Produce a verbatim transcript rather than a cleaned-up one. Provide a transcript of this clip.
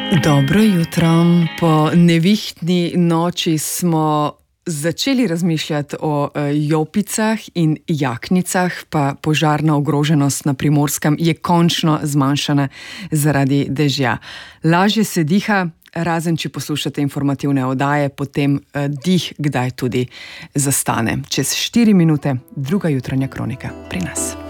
Dobro jutro. Po nevihtni noči smo začeli razmišljati o jopicah in jaknicah, pa požarna ogroženost na Primorskem je končno zmanjšana zaradi dežja. Lažje se diha, razen če poslušate informativne oddaje, potem dih kdaj tudi zastane. Čez štiri minute druga jutranja kronika pri nas.